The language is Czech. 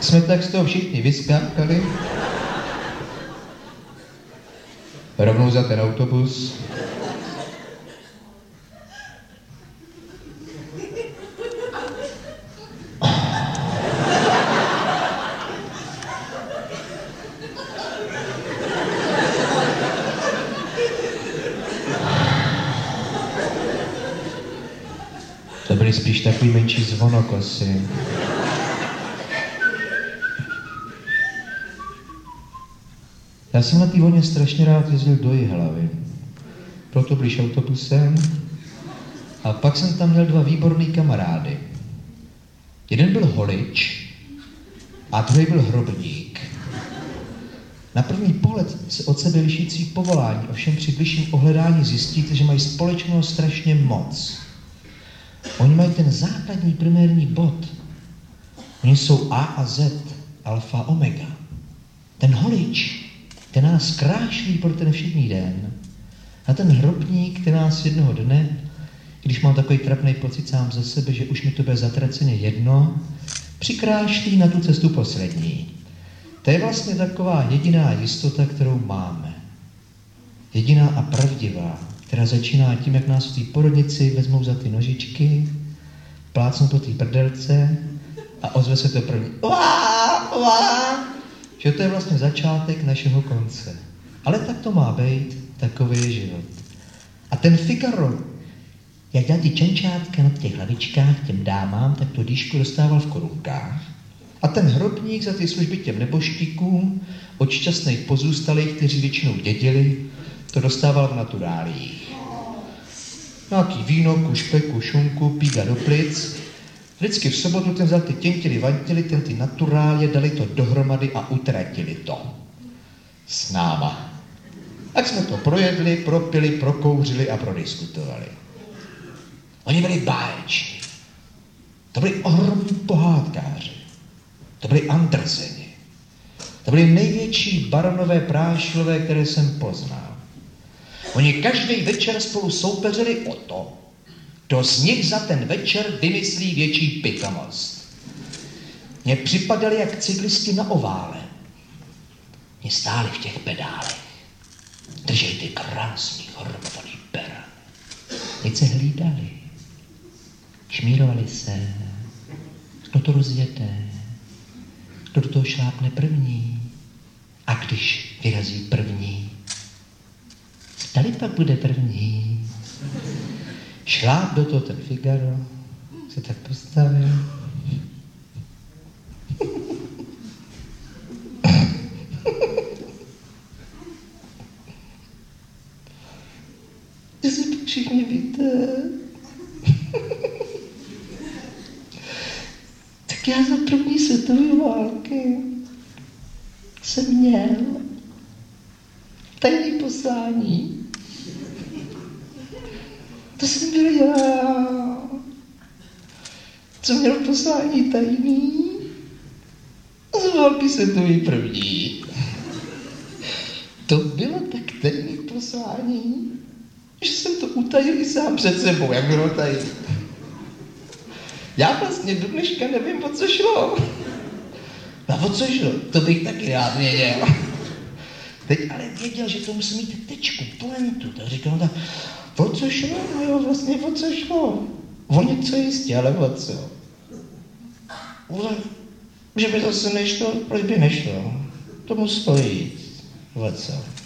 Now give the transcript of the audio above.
Jsme tak z toho všichni vyskákali. Rovnou za ten autobus. To byly spíš takový menší zvonokosy. Já jsem na té vlně strašně rád jezdil do Jihlavy. Proto blíž autobusem. A pak jsem tam měl 2 výborný kamarády. Jeden byl holič a druhý byl hrobník. Na první pohled se od sebe lišící povolání, ovšem při bližším ohledání zjistíte, že mají společného strašně moc. Oni mají ten základní primární bod. Oni jsou A a Z, alfa, omega. Ten holič, ten nás krášlí pro ten všední den. A ten hrobník, ten nás jednoho dne, když mám takový trapný pocit sám za sebe, že už mi to bude zatraceně jedno, přikrášlí na tu cestu poslední. To je vlastně taková jediná jistota, kterou máme. Jediná a pravdivá, která začíná tím, jak nás v té porodnici vezmou za ty nožičky, plácnou po té prdelce a ozve se to první. Že to je vlastně začátek našeho konce. Ale tak to má být, takový je život. A ten Figaro, jak dá ty čenčátka na těch hlavičkách těm dámám, tak tu dýšku dostával v korunkách. A ten hrobník za ty služby těm neboštíkům, od šťastných pozůstalých, kteří většinou dědili, to dostával v naturálích. Nějaký víno, kušpeku, šunku, píga do plic. Vždycky v sobotu ten vzal ty těntily, vantily, ten ty naturálie, dali to dohromady a utratili to. S náma. Tak jsme to projedli, propili, prokouřili a prodiskutovali. Oni byli báječní. To byli ohromní pohádkáři. To byli Anderseni. To byli největší baronové prášlové, které jsem poznal. Oni každý večer spolu soupeřili o to, kdo z nich za ten večer vymyslí větší pitomost. Mně připadali jak cyklisti na ovále. Mně stáli v těch pedálech. Držej ty krásný hormovaný pera. Teď se hlídali. Šmírovali se. Kdo to rozjede? Kdo do toho šlápne první? A když vyrazí první, zdali pak bude první? Šláp do toho ten Figaro, se tak postavil. Jestli všichni víte, tak já za první světové války jsem měl tajné poslání. To jsem byl já, co měl poslání tajný a z války světový první. To bylo tak tajný poslání, že jsem to utajil i sám před sebou, jak bylo tajný. Já vlastně do dneška nevím, o co šlo. No o co šlo? To bych taky rád věděl. Teď ale věděl, že to musí mít tečku, pointu. Tak říkal tak, o co šlo? No jo, vlastně o co šlo? O něco jistě, ale o co? Že by zase nešlo, proč by nešlo? To muselo jít. O co?